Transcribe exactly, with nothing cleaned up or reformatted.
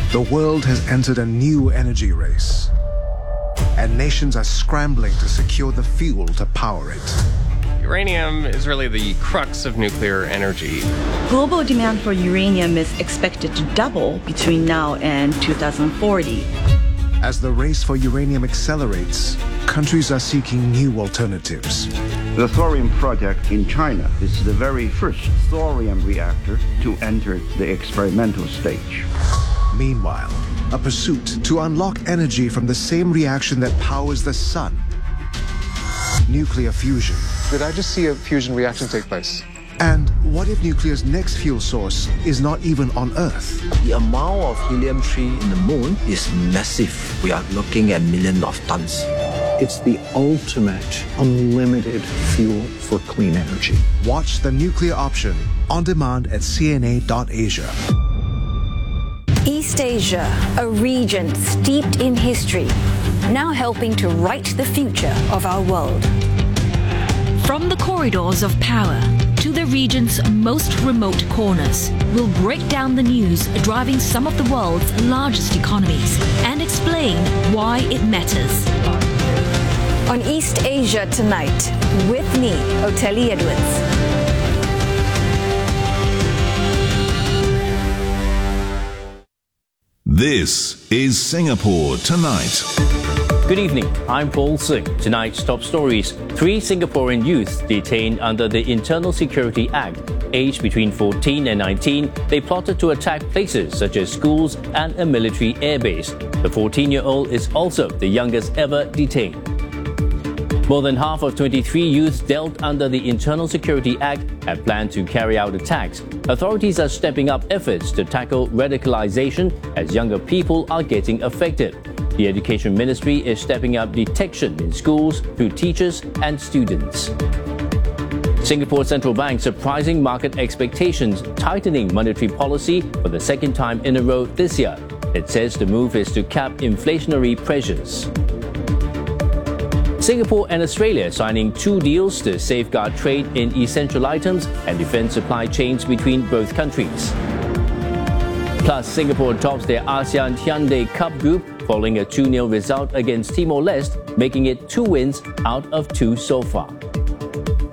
The world has entered a new energy race, and nations are scrambling to secure the fuel to power it. Uranium is really the crux of nuclear energy. Global demand for uranium is expected to double between now and two thousand forty. As the race for uranium accelerates, countries are seeking new alternatives. The thorium project in China is the very first thorium reactor to enter the experimental stage. Meanwhile, a pursuit to unlock energy from the same reaction that powers the sun. Nuclear fusion. Did I just see a fusion reaction take place? And what if nuclear's next fuel source is not even on Earth? The amount of helium three in the moon is massive. We are looking at millions of tons. It's the ultimate unlimited fuel for clean energy. Watch The Nuclear Option on demand at C N A dot asia. East Asia, a region steeped in history, now helping to write the future of our world. From the corridors of power to the region's most remote corners, we'll break down the news driving some of the world's largest economies and explain why it matters. On East Asia Tonight, with me, Oteli Edwards. This is Singapore Tonight. Good evening, I'm Paul Singh. Tonight's top stories. Three Singaporean youths detained under the Internal Security Act. Aged between fourteen and nineteen, they plotted to attack places such as schools and a military airbase. The fourteen-year-old is also the youngest ever detained. More than half of twenty-three youths dealt under the Internal Security Act had planned to carry out attacks. Authorities are stepping up efforts to tackle radicalization as younger people are getting affected. The Education Ministry is stepping up detection in schools through teachers and students. Singapore Central Bank surprising market expectations, tightening monetary policy for the second time in a row this year. It says the move is to cap inflationary pressures. Singapore and Australia signing two deals to safeguard trade in essential items and defend supply chains between both countries. Plus, Singapore tops their ASEAN Hyundai Cup group following a two nil result against Timor-Leste, making it two wins out of two so far.